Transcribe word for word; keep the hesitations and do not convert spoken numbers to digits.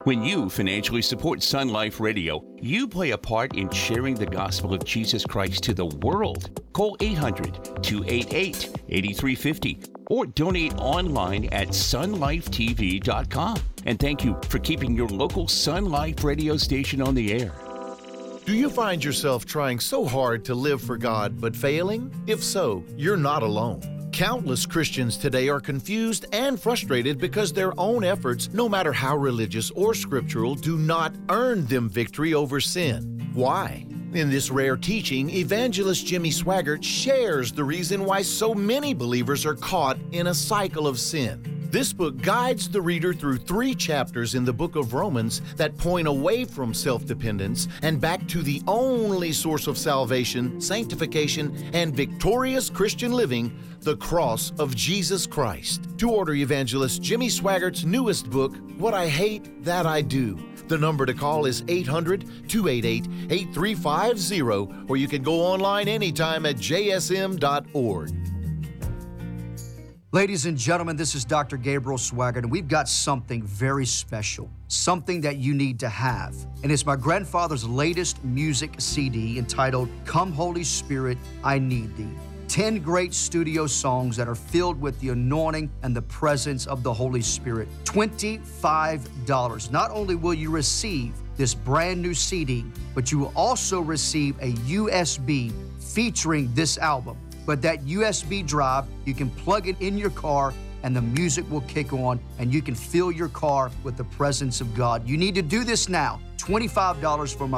When you financially support Sun Life Radio, you play a part in sharing the gospel of Jesus Christ to the world. Call eight hundred, two eight eight, eight three five zero or donate online at sun life t v dot com. And thank you for keeping your local Sun Life radio station on the air. Do you find yourself trying so hard to live for God but failing? If so, you're not alone. Countless Christians today are confused and frustrated because their own efforts, no matter how religious or scriptural, do not earn them victory over sin. Why? In this rare teaching, evangelist Jimmy Swaggart shares the reason why so many believers are caught in a cycle of sin. This book guides the reader through three chapters in the book of Romans that point away from self-dependence and back to the only source of salvation, sanctification, and victorious Christian living, the cross of Jesus Christ. To order evangelist Jimmy Swaggart's newest book, What I Hate, That I Do, the number to call is eight hundred, two eight eight, eight three five zero, or you can go online anytime at j s m dot org. Ladies and gentlemen, this is Doctor Gabriel Swaggart, and we've got something very special, something that you need to have. And it's my grandfather's latest music C D entitled, Come Holy Spirit, I Need Thee. Ten great studio songs that are filled with the anointing and the presence of the Holy Spirit. twenty-five dollars. Not only will you receive this brand new C D, but you will also receive a U S B featuring this album. But that U S B drive, you can plug it in your car and the music will kick on and you can fill your car with the presence of God. You need to do this now. twenty-five dollars for my